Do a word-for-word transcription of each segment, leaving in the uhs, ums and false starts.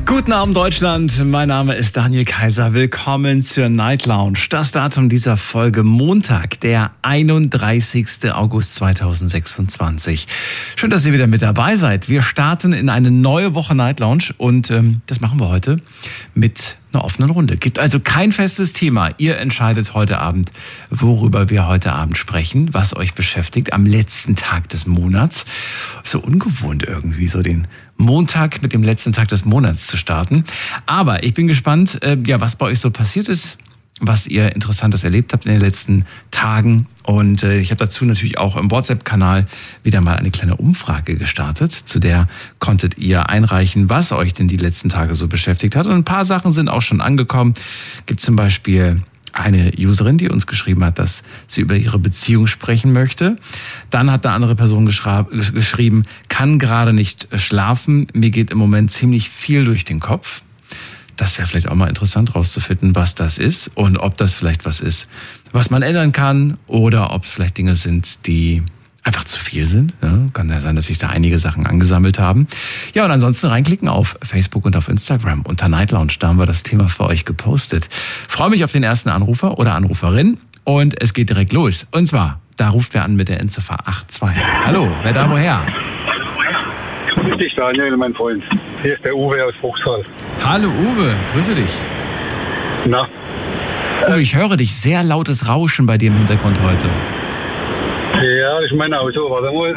Guten Abend Deutschland, mein Name ist Daniel Kaiser. Willkommen zur Night Lounge. Das Datum dieser Folge Montag, der einunddreißigster August zweitausendsechsundzwanzig. Schön, dass ihr wieder mit dabei seid. Wir starten in eine neue Woche Night Lounge und ähm, das machen wir heute mit einer offenen Runde. Gibt also kein festes Thema. Ihr entscheidet heute Abend, worüber wir heute Abend sprechen, was euch beschäftigt am letzten Tag des Monats. So ungewohnt irgendwie, so den Montag mit dem letzten Tag des Monats zu starten. Aber ich bin gespannt, äh, ja, was bei euch so passiert ist, was ihr Interessantes erlebt habt in den letzten Tagen. Und äh, ich habe dazu natürlich auch im WhatsApp-Kanal wieder mal eine kleine Umfrage gestartet. Zu der konntet ihr einreichen, was euch denn die letzten Tage so beschäftigt hat. Und ein paar Sachen sind auch schon angekommen. Gibt zum Beispiel eine Userin, die uns geschrieben hat, dass sie über ihre Beziehung sprechen möchte. Dann hat eine andere Person geschra- geschrieben, kann gerade nicht schlafen. Mir geht im Moment ziemlich viel durch den Kopf. Das wäre vielleicht auch mal interessant rauszufinden, was das ist und ob das vielleicht was ist, was man ändern kann oder ob es vielleicht Dinge sind, die einfach zu viel sind. Ja, kann ja sein, dass sich da einige Sachen angesammelt haben. Ja, und ansonsten reinklicken auf Facebook und auf Instagram unter Night Lounge. Da haben wir das Thema für euch gepostet. Freue mich auf den ersten Anrufer oder Anruferin und es geht direkt los. Und zwar, da ruft wer an mit der Endziffer acht zwei. Hallo, wer da woher? Grüß dich, Daniel, mein Freund. Hier ist der Uwe aus Bruchsal. Hallo Uwe, grüße dich. Na? Uwe, ich höre dich, sehr lautes Rauschen bei dir im Hintergrund heute. Ja, das ist mein Auto. Warte mal.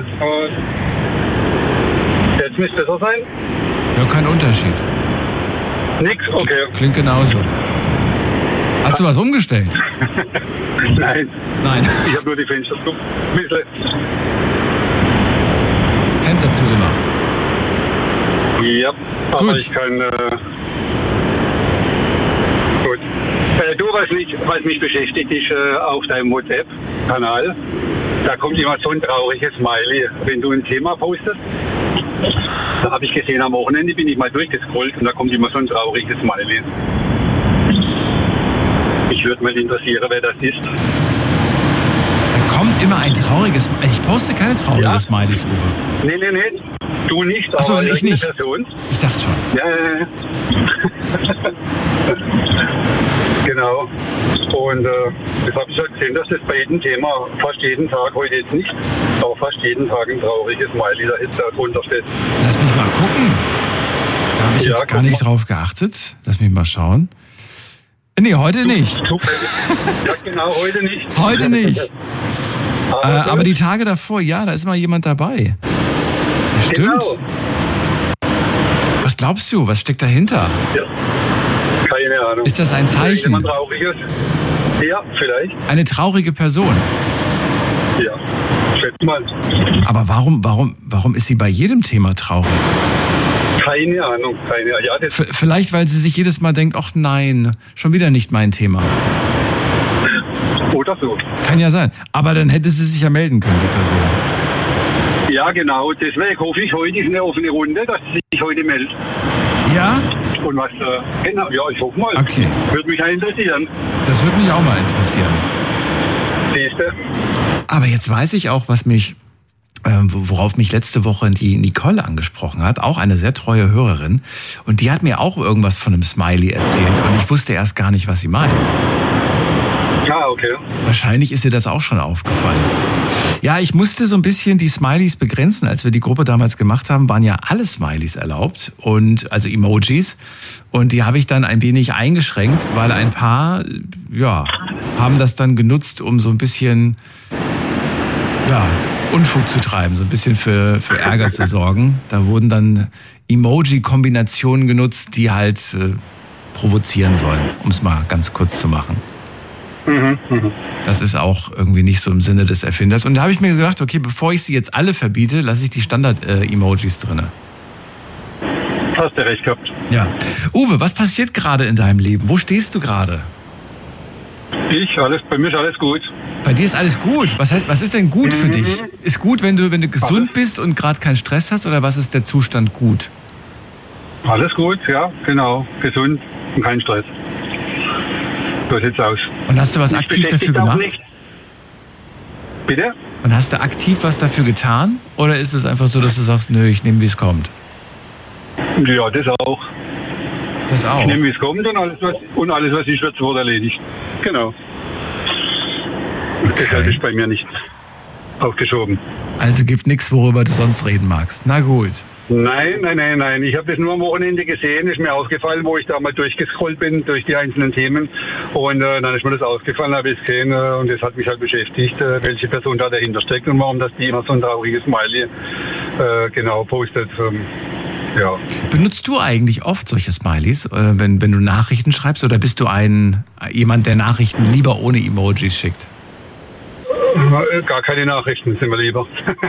Jetzt müsste es besser sein? Ja, kein Unterschied. Nix? Okay. Klingt genauso. Hast du was umgestellt? Nein. Nein. Ich habe nur die Fenster zu. Fenster zugemacht. Ja, aber Gut. ich kann... Äh, gut. Äh, du, was mich, was mich beschäftigt, ist äh, auf deinem WhatsApp-Kanal. Da kommt immer so ein trauriges Smiley, wenn du ein Thema postest. Da habe ich gesehen, am Wochenende bin ich mal durchgescrollt und da kommt immer so ein trauriges Smiley. Ich würde mal interessieren, wer das ist. Da kommt immer ein trauriges... Ich poste keine traurigen Ja. Smileys, Uwe. Nee, nee, nee. Du nicht, Ach so, aber ich irgendeine nicht. Person. Ich dachte schon. Ja, ja, ja. Genau. Und äh, das habe ich halt gesehen, dass das bei jedem Thema, fast jeden Tag, heute jetzt nicht, aber fast jeden Tag ein trauriges Smiley da jetzt da drunter steht. Lass mich mal gucken. Da habe ich Ja, jetzt gar guck nicht mal. drauf geachtet. Lass mich mal schauen. Nee, heute nicht. Zufällig. Ja, genau, heute nicht. Heute nicht. Aber, Äh, aber die Tage davor, ja, da ist mal jemand dabei. Stimmt. Genau. Was glaubst du? Was steckt dahinter? Ja. Keine Ahnung. Ist das ein Zeichen? Jemand trauriges? Ja, vielleicht. Eine traurige Person. Ja. Schätze mal. Aber warum, warum, warum ist sie bei jedem Thema traurig? Keine Ahnung. Keine Ahnung. Ja, das V- vielleicht, weil sie sich jedes Mal denkt, ach nein, schon wieder nicht mein Thema. oder so. Kann ja sein. Aber dann hätte sie sich ja melden können, die Person. Ja, genau. Deswegen hoffe ich, heute ist eine offene Runde, dass sie sich heute meldet. Ja? Und was, äh, genau, ja, ich hoffe mal. Okay. Würde mich ja interessieren. Das würde mich auch mal interessieren. Siehste? Aber jetzt weiß ich auch, was mich, äh, worauf mich letzte Woche die Nicole angesprochen hat, auch eine sehr treue Hörerin. Und die hat mir auch irgendwas von einem Smiley erzählt und ich wusste erst gar nicht, was sie meint. Ah, okay. Wahrscheinlich ist ihr das auch schon aufgefallen. Ja, ich musste so ein bisschen die Smileys begrenzen. Als wir die Gruppe damals gemacht haben, waren ja alle Smileys erlaubt und also Emojis. Und die habe ich dann ein wenig eingeschränkt, weil ein paar, ja, haben das dann genutzt, um so ein bisschen, ja, Unfug zu treiben, so ein bisschen für, für Ärger zu sorgen. Da wurden dann Emoji-Kombinationen genutzt, die halt äh, provozieren sollen, um es mal ganz kurz zu machen. Mhm, mhm. Das ist auch irgendwie nicht so im Sinne des Erfinders. Und da habe ich mir gedacht, okay, bevor ich sie jetzt alle verbiete, lasse ich die Standard-Emojis drin. Hast du recht gehabt. Ja. Uwe, was passiert gerade in deinem Leben? Wo stehst du gerade? Ich, alles, bei mir ist alles gut. Bei dir ist alles gut. Was heißt, was ist denn gut für Mhm. dich? Ist gut, wenn du, wenn du gesund bist und gerade keinen Stress hast, oder was ist der Zustand gut? Alles gut, ja, genau. Gesund und kein Stress. So sieht's aus. Und hast du was Mich aktiv dafür beschäftigt auch gemacht? nicht. Bitte? Und hast du aktiv was dafür getan? Oder ist es einfach so, dass du sagst, nö, ich nehme, wie es kommt? Ja, das auch. Das auch. Ich nehme, wie es kommt und alles, was, und alles, was ist, wird sofort erledigt. Genau. Okay. Deshalb ist bei mir nichts aufgeschoben. Also gibt nichts, worüber du sonst reden magst. Na gut. Nein, nein, nein, nein. Ich habe das nur am Wochenende gesehen, ist mir aufgefallen, wo ich da mal durchgescrollt bin durch die einzelnen Themen. Und äh, dann ist mir das aufgefallen, habe ich es gesehen äh, und das hat mich halt beschäftigt, äh, welche Person da dahinter steckt und warum das die immer so ein trauriges Smiley äh, genau postet. Ähm, ja. Benutzt du eigentlich oft solche Smileys, äh, wenn, wenn du Nachrichten schreibst, oder bist du ein jemand, der Nachrichten lieber ohne Emojis schickt? Gar keine Nachrichten, sind wir lieber.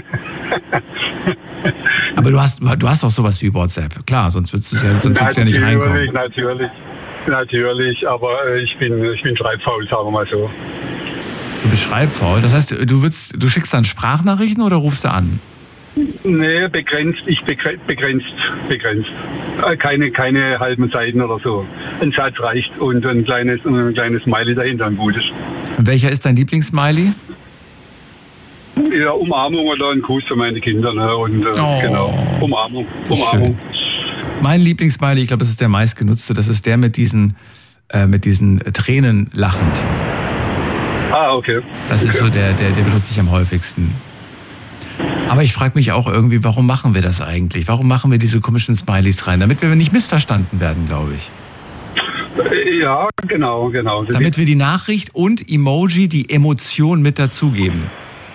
Aber du hast, du hast auch sowas wie WhatsApp. Klar, sonst würdest du ja, sonst würdest du ja nicht reinkommen. Natürlich, natürlich, aber ich bin, ich bin schreibfaul, sagen wir mal so. Du bist schreibfaul? Das heißt, du, würdest, du schickst dann Sprachnachrichten oder rufst du an? Nee, begrenzt, ich begrenzt, begrenzt, begrenzt. Keine, keine halben Seiten oder so. Ein Satz reicht und ein kleines, ein kleines Smiley dahinter, ein gutes. Und welcher ist dein Lieblingssmiley? Ja, Umarmung oder ein Kuss für meine Kinder. Ne? Und, äh, oh, genau, Umarmung. Umarmung. Mein Lieblingssmiley, ich glaube, das ist der meistgenutzte, das ist der mit diesen, äh, mit diesen Tränen lachend. Ah, okay. Das okay. ist so der, der, der benutze ich am häufigsten. Aber ich frage mich auch irgendwie, warum machen wir das eigentlich? Warum machen wir diese komischen Smileys rein? Damit wir nicht missverstanden werden, glaube ich. Ja, genau, genau. Damit wir die Nachricht und Emoji, die Emotion mit dazugeben.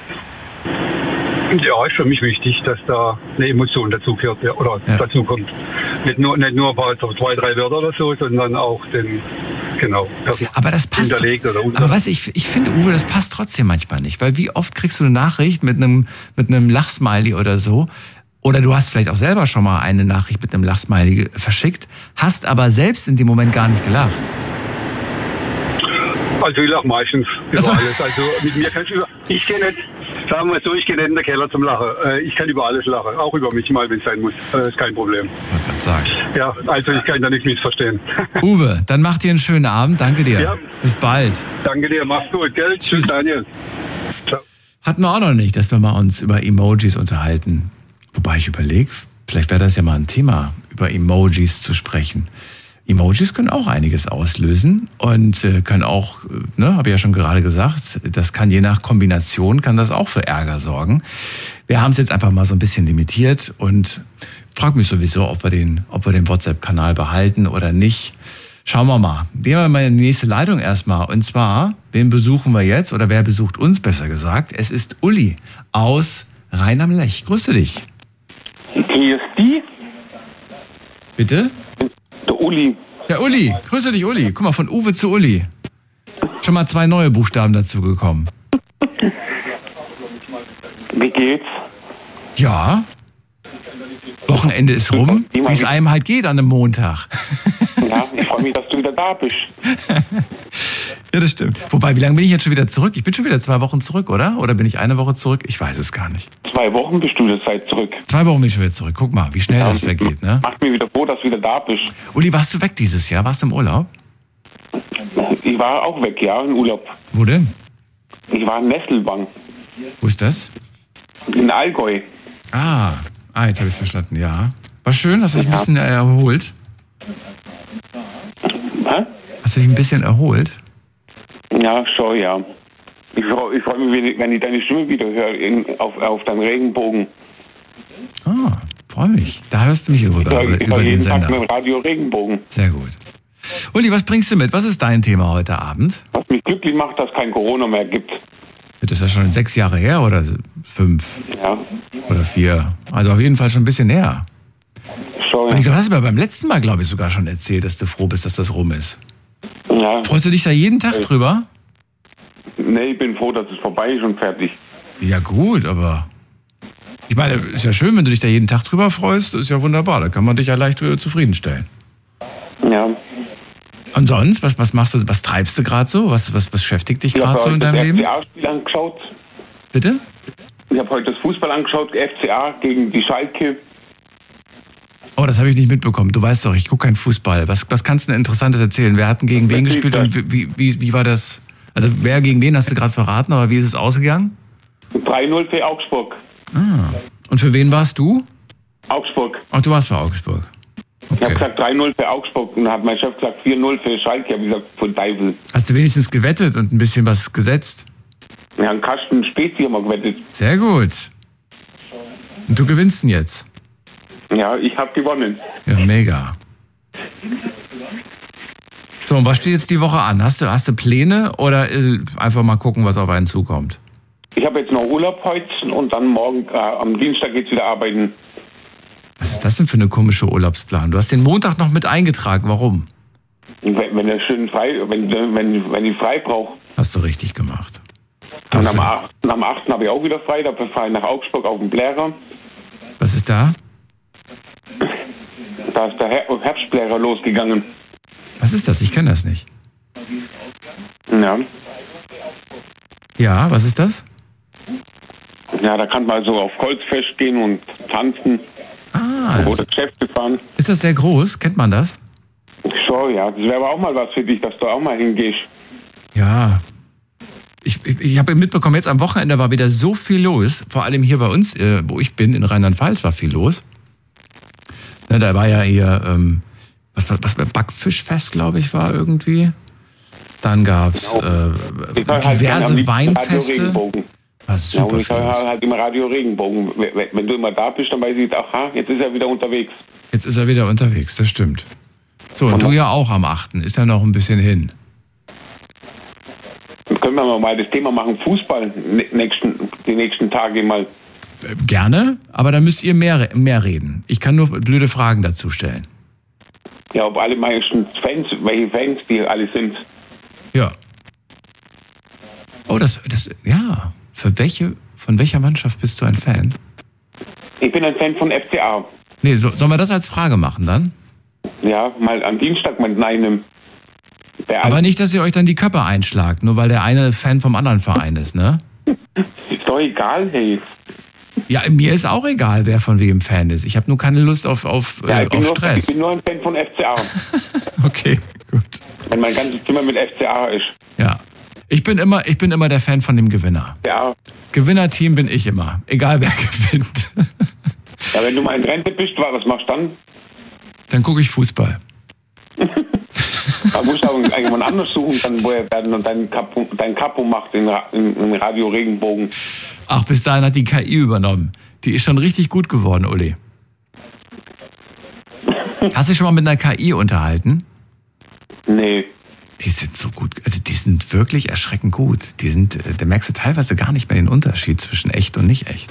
Ja, ist für mich wichtig, dass da eine Emotion dazugehört oder ja. dazu kommt. Nicht nur, nicht nur ein paar, zwei, drei Wörter oder so, sondern auch den, genau. Aber das passt. Oder aber weißt du, ich, ich finde, Uwe, das passt trotzdem manchmal nicht, weil wie oft kriegst du eine Nachricht mit einem, mit einem Lachsmiley oder so, oder du hast vielleicht auch selber schon mal eine Nachricht mit einem Lachsmiley verschickt, hast aber selbst in dem Moment gar nicht gelacht. Also ich lache meistens über also. alles. Also mit mir kannst du über... Ich gehe nicht, sagen wir so, ich gehe nicht in den Keller zum Lachen. Ich kann über alles lachen, auch über mich mal, wenn es sein muss. Das ist kein Problem. Ich wollte gerade sagen. Ja, also ich kann da nichts missverstehen. Uwe, dann mach dir einen schönen Abend. Danke dir. Ja. Bis bald. Danke dir, mach's gut, gell? Tschüss, Daniel. Ciao. Hatten wir auch noch nicht, dass wir mal uns über Emojis unterhalten. Wobei ich überlege, vielleicht wäre das ja mal ein Thema, über Emojis zu sprechen. Emojis können auch einiges auslösen und äh, können auch, ne, habe ich ja schon gerade gesagt, das kann je nach Kombination, kann das auch für Ärger sorgen. Wir haben es jetzt einfach mal so ein bisschen limitiert und frag mich sowieso, ob wir den, ob wir den WhatsApp-Kanal behalten oder nicht. Schauen wir mal. Gehen wir mal in die nächste Leitung erstmal. Und zwar, wen besuchen wir jetzt oder wer besucht uns, besser gesagt? Es ist Uli aus Rhein am Lech. Grüße dich. Grüß die. Bitte? Der Uli. Ja, Uli. Grüße dich, Uli. Guck mal, von Uwe zu Uli. Schon mal zwei neue Buchstaben dazu gekommen. Wie geht's? Ja. Wochenende ist rum, wie es einem halt geht an einem Montag. Ja, ich freue mich, dass du wieder da bist. Ja, das stimmt. Wobei, wie lange bin ich jetzt schon wieder zurück? Ich bin schon wieder zwei Wochen zurück, oder? Oder bin ich eine Woche zurück? Ich weiß es gar nicht. Zwei Wochen bist du das seit zurück. Zwei Wochen bin ich schon wieder zurück. Guck mal, wie schnell Ja, das vergeht, ne? Macht mich wieder froh, dass du wieder da bist. Uli, warst du weg dieses Jahr? Warst du im Urlaub? Ich war auch weg, ja, im Urlaub. Wo denn? Ich war in Nesselwang. Wo ist das? In Allgäu. Ah, ah jetzt habe ich es verstanden, ja. War schön, hast du dich ein Ja. bisschen erholt? Hä? Hast du dich ein bisschen erholt? Ja, schon, ja. Ich freue ich freu mich, wenn ich, wenn ich deine Stimme wieder höre in, auf, auf deinem Regenbogen. Ah, freue mich. Da hörst du mich rüber, Ich höre, über, ich über höre den jeden Tag Sender. mit dem Radio Regenbogen. Sehr gut. Uli, was bringst du mit? Was ist dein Thema heute Abend? Was mich glücklich macht, dass es kein Corona mehr gibt. Das ist ja schon sechs Jahre her oder fünf Ja, oder vier. Also auf jeden Fall schon ein bisschen näher. schon. Und ich glaube, hast du mir beim letzten Mal, glaube ich, sogar schon erzählt, dass du froh bist, dass das rum ist. Ja. Freust du dich da jeden Tag drüber? Nee, ich bin froh, dass es vorbei ist und fertig. Ja gut, aber ich meine, ist ja schön, wenn du dich da jeden Tag drüber freust. Ist ja wunderbar, da kann man dich ja leicht äh, zufriedenstellen. Ja. Und sonst, was, was machst du, was treibst du gerade so? Was, was beschäftigt dich Ich gerade habe so in heute deinem das Leben? F C A-Spiel angeschaut. Bitte? Ich habe heute das Fußball angeschaut, F C A gegen die Schalke. Oh, das habe ich nicht mitbekommen. Du weißt doch, ich gucke keinen Fußball. Was, was kannst du denn Interessantes erzählen? Wer hat denn gegen wen gespielt und wie, wie, wie war das? Also wer gegen wen hast du gerade verraten, aber wie ist es ausgegangen? drei null für Augsburg. Ah. Und für wen warst du? Augsburg. Ach, du warst für Augsburg. Okay. Ich habe gesagt drei null für Augsburg und hat mein Chef gesagt vier null für Schalke. Ich habe gesagt, von Teufel. Hast du wenigstens gewettet und ein bisschen was gesetzt? Ja, einen Kasten Spezi haben wir gewettet. Sehr gut. Und du gewinnst ihn jetzt? Ja, ich habe gewonnen. Ja, mega. So, und was steht jetzt die Woche an? Hast du, hast du Pläne oder äh, einfach mal gucken, was auf einen zukommt? Ich habe jetzt noch Urlaub heute und dann morgen, äh, am Dienstag geht's wieder arbeiten. Was ist das denn für eine komische Urlaubsplan? Du hast den Montag noch mit eingetragen. Warum? Wenn, wenn er schön frei, wenn, wenn, wenn ich frei brauche. Hast du richtig gemacht. Und am achten am achten habe ich auch wieder frei, da fahre ich nach Augsburg auf den Blärer. Was ist da? Da ist der Her- Herbstblärer losgegangen. Was ist das? Ich kenne das nicht. Ja. Ja, was ist das? Ja, da kann man so auf Holzfest gehen und tanzen. Ah, oder Geschäfte fahren. Ist das sehr groß? Kennt man das? Schon, ja. Das wäre aber auch mal was für dich, dass du auch mal hingehst. Ja. Ich, ich, ich habe mitbekommen, jetzt am Wochenende war wieder so viel los. Vor allem hier bei uns, äh, wo ich bin, in Rheinland-Pfalz, war viel los. Ne, da war ja hier, ähm, was, was Backfischfest, glaube ich, war irgendwie. Dann gab es äh, diverse halt Weinfeste. Was super ja, ich höre halt immer Radio Regenbogen. Wenn du immer da bist, dann weiß ich, aha, jetzt ist er wieder unterwegs. Jetzt ist er wieder unterwegs, das stimmt. So, und du ja auch am achten Ist ja noch ein bisschen hin. Dann können wir mal das Thema machen, Fußball, nächsten, die nächsten Tage mal. Gerne, aber dann müsst ihr mehr, mehr reden. Ich kann nur blöde Fragen dazu stellen. Ja, ob alle meisten Fans, welche Fans die alle sind. Ja. Oh, das, das, ja. Für welche, von welcher Mannschaft bist du ein Fan? Ich bin ein Fan von F C A. Nee, so, sollen wir das als Frage machen dann? Ja, mal am Dienstag mit einem. Aber nicht, dass ihr euch dann die Köpfe einschlagt, nur weil der eine Fan vom anderen Verein ist, ne? Ist doch egal, hey. Ja, mir ist auch egal, wer von wem Fan ist. Ich habe nur keine Lust auf, auf, ja, äh, auf nur, Stress. Ich bin nur ein Fan von F C A. Okay, gut. Wenn mein ganzes Zimmer mit F C A ist. Ja. Ich bin immer, ich bin immer der Fan von dem Gewinner. Ja. Gewinnerteam bin ich immer. Egal wer gewinnt. Ja, wenn du mal in Rente bist, was machst du dann? Dann gucke ich Fußball. Da musst du auch irgendwann anders suchen, dann, wo er dann dein Capo, dein Capo macht in, in, in Radio Regenbogen. Ach, bis dahin hat die K I übernommen. Die ist schon richtig gut geworden, Uli. Hast du dich schon mal mit einer K I unterhalten? Nee. Die sind so gut, also die sind wirklich erschreckend gut. Die sind, da merkst du teilweise gar nicht mehr den Unterschied zwischen echt und nicht echt.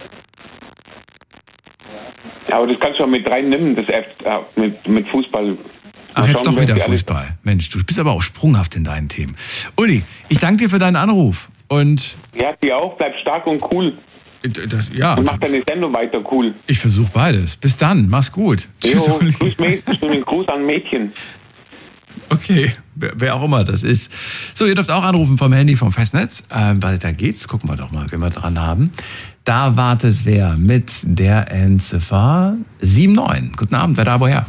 Ja, aber das kannst du auch mit reinnehmen, das F, äh, mit, mit Fußball. Ach, jetzt doch wieder Fußball. Mensch, du bist aber auch sprunghaft in deinen Themen. Uli, ich danke dir für deinen Anruf. Und ja, dir auch. Bleib stark und cool. Das, ja. Und mach deine Sendung weiter cool. Ich versuche beides. Bis dann. Mach's gut. Jo, Tschüss, Uli. Grüß, Mädchen, Gruß an Mädchen. Okay, wer, wer auch immer das ist. So, ihr dürft auch anrufen vom Handy, vom Festnetz. Ähm, weiter geht's. Gucken wir doch mal, wen wir dran haben. Da wartet wer mit der Endziffer sieben neun. Guten Abend, wer da woher?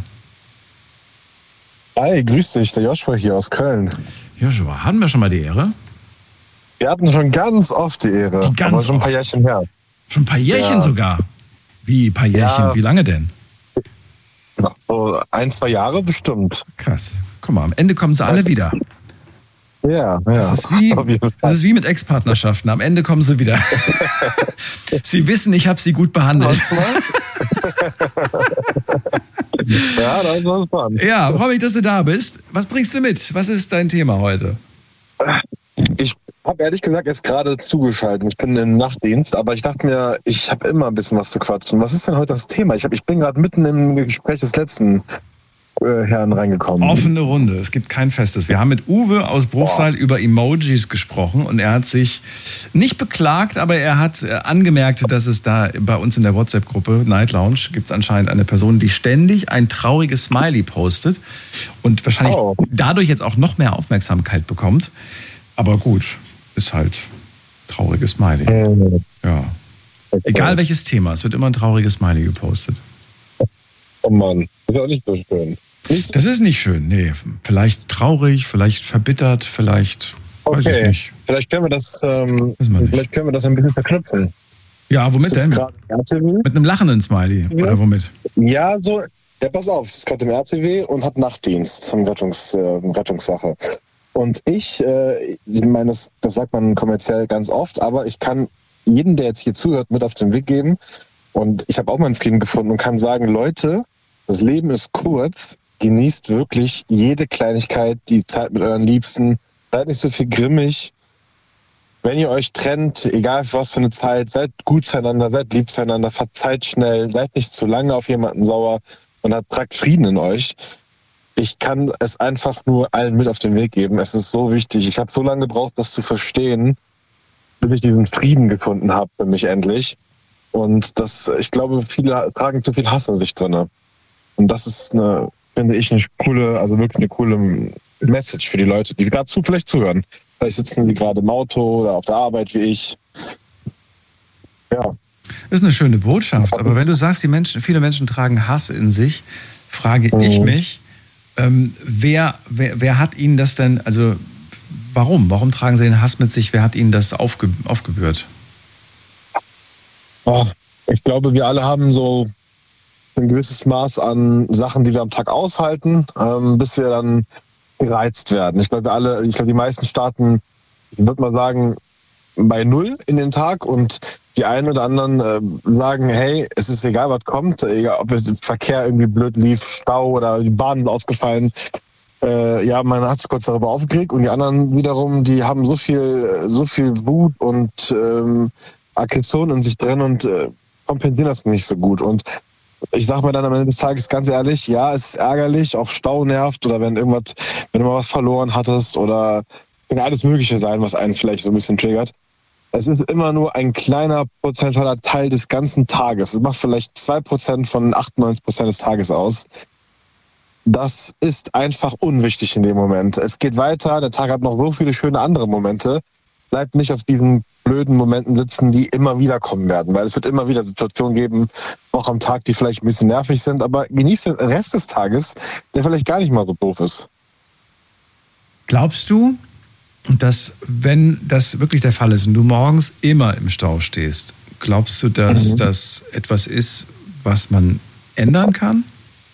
Hi, grüß dich, der Joshua hier aus Köln. Joshua, hatten wir schon mal die Ehre? Wir hatten schon ganz oft die Ehre, die ganz aber schon ein paar oft. Jährchen her. Schon ein paar Jährchen ja. sogar? Wie, ein paar Jährchen? Ja. Wie lange denn? So ein, zwei Jahre bestimmt. Krass. Guck mal, am Ende kommen sie alle das wieder. Ja, ja. Das ist wie, das ist wie mit Ex-Partnerschaften. Am Ende kommen sie wieder. Sie wissen, ich habe sie gut behandelt. Ja, das war spannend. Ja, freue mich, dass du da bist. Was bringst du mit? Was ist dein Thema heute? Ich habe ehrlich gesagt erst gerade zugeschaltet. Ich bin im Nachtdienst, aber ich dachte mir, ich habe immer ein bisschen was zu quatschen. Was ist denn heute das Thema? Ich, hab, ich bin gerade mitten im Gespräch des letzten äh, Herrn reingekommen. Offene Runde, es gibt kein Festes. Wir haben mit Uwe aus Bruchsal Boah. über Emojis gesprochen und er hat sich nicht beklagt, aber er hat angemerkt, dass es da bei uns in der WhatsApp-Gruppe Night Lounge gibt es anscheinend eine Person, die ständig ein trauriges Smiley postet und wahrscheinlich oh. dadurch jetzt auch noch mehr Aufmerksamkeit bekommt. Aber gut, ist halt trauriges Smiley. Äh, ja. Okay. Egal welches Thema, es wird immer ein trauriges Smiley gepostet. Oh Mann, das ist auch nicht so schön. Nicht so das ist nicht schön, nee. Vielleicht traurig, vielleicht verbittert, vielleicht, okay. weiß ich nicht. Vielleicht können wir das, ähm, vielleicht können wir das ein bisschen verknüpfen. Ja, womit denn? Mit einem lachenden Smiley, ja. oder womit? Ja, so, Ja, pass auf, es ist gerade im R T W und hat Nachtdienst zum Rettungs, äh, Rettungswache. Und ich, äh, ich meine, das, das sagt man kommerziell ganz oft, aber ich kann jeden, der jetzt hier zuhört, mit auf den Weg geben. Und ich habe auch meinen Frieden gefunden und kann sagen, Leute, das Leben ist kurz, genießt wirklich jede Kleinigkeit, die Zeit mit euren Liebsten, seid nicht so viel grimmig. Wenn ihr euch trennt, egal für was für eine Zeit, seid gut zueinander, seid lieb zueinander, verzeiht schnell, seid nicht zu lange auf jemanden sauer und habt tragt Frieden in euch. Ich kann es einfach nur allen mit auf den Weg geben. Es ist so wichtig. Ich habe so lange gebraucht, das zu verstehen, bis ich diesen Frieden gefunden habe für mich endlich. Und das, ich glaube, viele tragen zu viel Hass in sich drin. Und das ist eine, finde ich, eine coole, also wirklich eine coole Message für die Leute, die gerade zu, vielleicht zuhören. Vielleicht sitzen die gerade im Auto oder auf der Arbeit wie ich. Ja. Das ist eine schöne Botschaft. Aber wenn du sagst, die Menschen, viele Menschen tragen Hass in sich, frage ich mich, ähm, wer, wer, wer hat ihnen das denn, also warum? Warum tragen sie den Hass mit sich? Wer hat ihnen das aufge, aufgebürdet? Oh, ich glaube, wir alle haben so ein gewisses Maß an Sachen, die wir am Tag aushalten, ähm, bis wir dann gereizt werden. Ich glaube, wir alle, ich glaube, die meisten starten, ich würde mal sagen, bei Null in den Tag und die einen oder anderen äh, sagen, hey, es ist egal, was kommt, egal, ob der Verkehr irgendwie blöd lief, Stau oder die Bahn ist ausgefallen. Äh, ja, man hat sich kurz darüber aufgeregt und die anderen wiederum, die haben so viel, so viel Wut und ähm, Aggression in sich drin und äh, kompensieren das nicht so gut. Und ich sag mir dann am Ende des Tages ganz ehrlich, ja, es ist ärgerlich, auch Stau nervt oder wenn irgendwas, wenn du mal was verloren hattest oder kann alles Mögliche sein, was einen vielleicht so ein bisschen triggert. Es ist immer nur ein kleiner prozentaler Teil des ganzen Tages. Es macht vielleicht zwei Prozent von achtundneunzig Prozent des Tages aus. Das ist einfach unwichtig in dem Moment. Es geht weiter, der Tag hat noch so viele schöne andere Momente. Bleibt nicht auf diesen blöden Momenten sitzen, die immer wieder kommen werden. Weil es wird immer wieder Situationen geben, auch am Tag, die vielleicht ein bisschen nervig sind. Aber genießt den Rest des Tages, der vielleicht gar nicht mal so doof ist. Glaubst du, dass, wenn das wirklich der Fall ist und du morgens immer im Stau stehst, glaubst du, dass mhm. das etwas ist, was man ändern kann?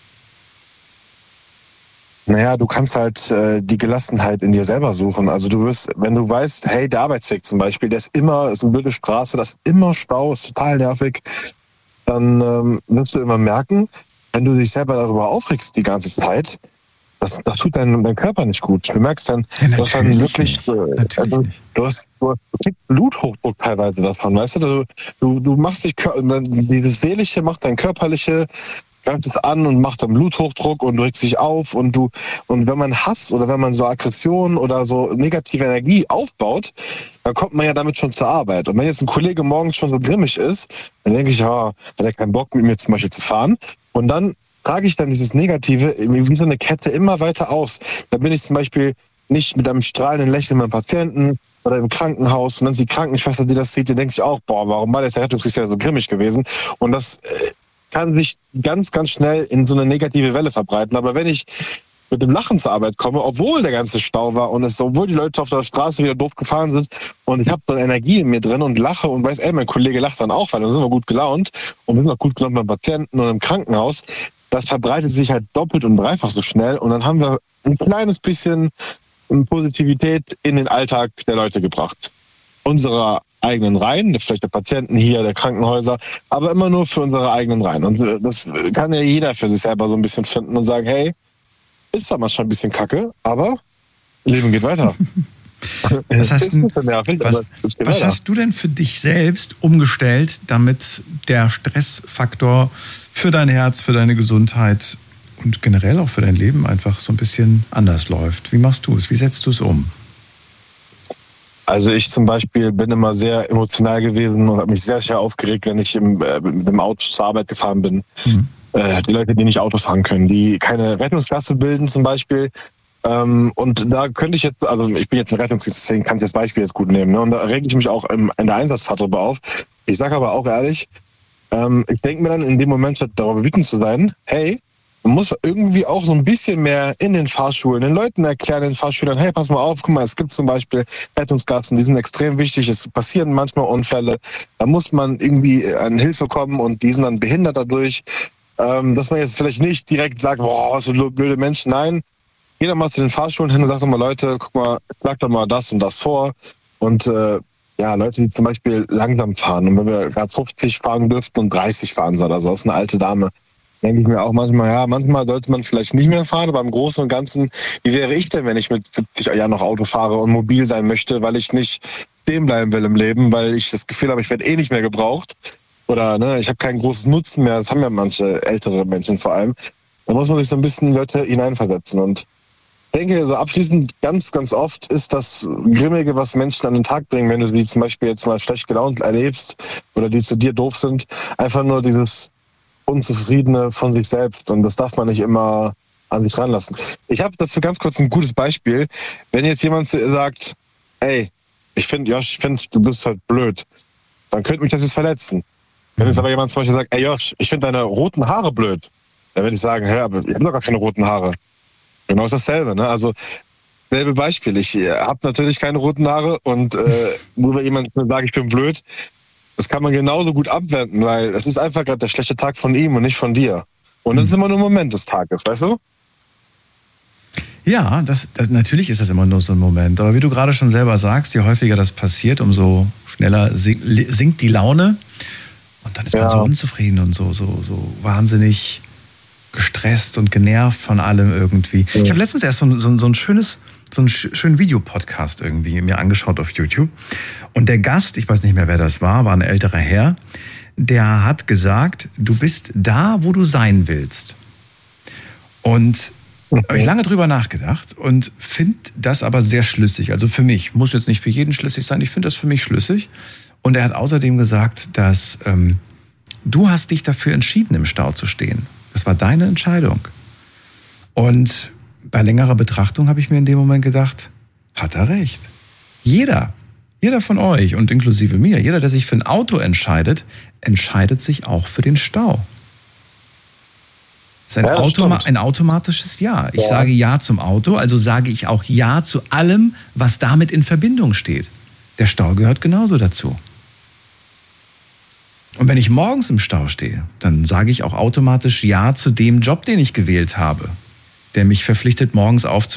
Naja, du kannst halt äh, die Gelassenheit in dir selber suchen. Also du wirst, wenn du weißt, hey, der Arbeitsweg zum Beispiel, der ist immer, ist eine blöde Straße, das ist immer Stau, ist total nervig, dann ähm, wirst du immer merken, wenn du dich selber darüber aufregst die ganze Zeit, das, das tut dein, dein Körper nicht gut. Du merkst dann, ja, du hast dann wirklich, äh, also, du hast, du hast Bluthochdruck teilweise davon, weißt du? Du, du machst dich, dieses Seelische macht dein Körperliche, greift es an und macht dann Bluthochdruck und du regst dich auf und du, und wenn man Hass oder wenn man so Aggression oder so negative Energie aufbaut, dann kommt man ja damit schon zur Arbeit. Und wenn jetzt ein Kollege morgens schon so grimmig ist, dann denke ich, ja, hat er keinen Bock mit mir zum Beispiel zu fahren. Und dann trage ich dann dieses Negative wie so eine Kette immer weiter aus. Da bin ich zum Beispiel nicht mit einem strahlenden Lächeln beim Patienten oder im Krankenhaus und dann ist die Krankenschwester, die das sieht, die denkt sich auch, boah, warum war der Rettungsdienst so grimmig gewesen? Und das äh, kann sich ganz, ganz schnell in so eine negative Welle verbreiten. Aber wenn ich mit dem Lachen zur Arbeit komme, obwohl der ganze Stau war und es, obwohl die Leute auf der Straße wieder doof gefahren sind und ich habe so eine Energie in mir drin und lache und weiß, ey, mein Kollege lacht dann auch, weil dann sind wir gut gelaunt und wir sind auch gut gelaunt beim Patienten und im Krankenhaus, das verbreitet sich halt doppelt und dreifach so schnell und dann haben wir ein kleines bisschen Positivität in den Alltag der Leute gebracht. Unserer eigenen Reihen, vielleicht der Patienten hier, der Krankenhäuser, aber immer nur für unsere eigenen Reihen. Und das kann ja jeder für sich selber so ein bisschen finden und sagen, hey, ist da manchmal ein bisschen kacke, aber Leben geht weiter. Was, hast, nervig, was, was hast du denn für dich selbst umgestellt, damit der Stressfaktor für dein Herz, für deine Gesundheit und generell auch für dein Leben einfach so ein bisschen anders läuft? Wie machst du es? Wie setzt du es um? Also ich zum Beispiel bin immer sehr emotional gewesen und habe mich sehr, sehr aufgeregt, wenn ich im, äh, mit dem Auto zur Arbeit gefahren bin. Mhm. Äh, die Leute, die nicht Auto fahren können, die keine Rettungsklasse bilden zum Beispiel. Ähm, und da könnte ich jetzt, also ich bin jetzt ein Rettungsdienst, deswegen kann ich das Beispiel jetzt gut nehmen. Ne? Und da rege ich mich auch im, in der Einsatzfahrt darüber auf. Ich sage aber auch ehrlich, ähm, ich denke mir dann in dem Moment, statt darüber wütend zu sein, hey, man muss irgendwie auch so ein bisschen mehr in den Fahrschulen, den Leuten erklären, den Fahrschülern, hey, pass mal auf, guck mal, es gibt zum Beispiel Rettungsgassen, die sind extrem wichtig, es passieren manchmal Unfälle, da muss man irgendwie an Hilfe kommen und die sind dann behindert dadurch. ähm, dass man jetzt vielleicht nicht direkt sagt, boah, was für blöde Menschen. Nein, geh doch mal zu den Fahrschulen hin und sag doch mal, Leute, guck mal, schlag doch mal das und das vor. Und äh, ja, Leute, die zum Beispiel langsam fahren. Und wenn wir gerade fünfzig fahren dürften und dreißig fahren soll, also das ist eine alte Dame, denke ich mir auch manchmal, ja, manchmal sollte man vielleicht nicht mehr fahren, aber im Großen und Ganzen, wie wäre ich denn, wenn ich mit siebzig Jahren noch Auto fahre und mobil sein möchte, weil ich nicht stehen bleiben will im Leben, weil ich das Gefühl habe, ich werde eh nicht mehr gebraucht oder ne, ich habe kein großes Nutzen mehr, das haben ja manche ältere Menschen vor allem. Da muss man sich so ein bisschen in die Leute hineinversetzen und ich denke, so abschließend ganz, ganz oft ist das Grimmige, was Menschen an den Tag bringen, wenn du sie zum Beispiel jetzt mal schlecht gelaunt erlebst oder die zu dir doof sind, einfach nur dieses Unzufriedene von sich selbst und das darf man nicht immer an sich ranlassen. Ich habe dazu ganz kurz ein gutes Beispiel. Wenn jetzt jemand sagt, ey, ich finde, Josh, ich finde, du bist halt blöd, dann könnte mich das jetzt verletzen. Wenn jetzt aber jemand zum Beispiel sagt, ey Josh, ich finde deine roten Haare blöd, dann würde ich sagen, hä, aber ich habe doch gar keine roten Haare. Genau ist dasselbe, ne? Also selbe Beispiel. Ich habe natürlich keine roten Haare und äh, nur weil jemand sagt, ich bin blöd, das kann man genauso gut abwenden, weil es ist einfach gerade der schlechte Tag von ihm und nicht von dir. Und das ist immer nur ein Moment des Tages, weißt du? Ja, das, das, natürlich ist das immer nur so ein Moment. Aber wie du gerade schon selber sagst, je häufiger das passiert, umso schneller sinkt die Laune. Und dann ist man ja so unzufrieden und so, so, so wahnsinnig gestresst und genervt von allem irgendwie. Ja. Ich habe letztens erst so, so, so ein schönes, so einen schönen Videopodcast irgendwie mir angeschaut auf YouTube. Und der Gast, ich weiß nicht mehr, wer das war, war ein älterer Herr, der hat gesagt, du bist da, wo du sein willst. Und okay. habe ich lange drüber nachgedacht und finde das aber sehr schlüssig. Also für mich, muss jetzt nicht für jeden schlüssig sein, ich finde das für mich schlüssig. Und er hat außerdem gesagt, dass ähm, du hast dich dafür entschieden, im Stau zu stehen. Das war deine Entscheidung. Und bei längerer Betrachtung habe ich mir in dem Moment gedacht, hat er recht. Jeder, jeder von euch und inklusive mir, jeder, der sich für ein Auto entscheidet, entscheidet sich auch für den Stau. Das ist ein, ja, Automa- ein automatisches Ja. Ich ja. sage Ja zum Auto, also sage ich auch Ja zu allem, was damit in Verbindung steht. Der Stau gehört genauso dazu. Und wenn ich morgens im Stau stehe, dann sage ich auch automatisch Ja zu dem Job, den ich gewählt habe, der mich verpflichtet, morgens aufzustehen.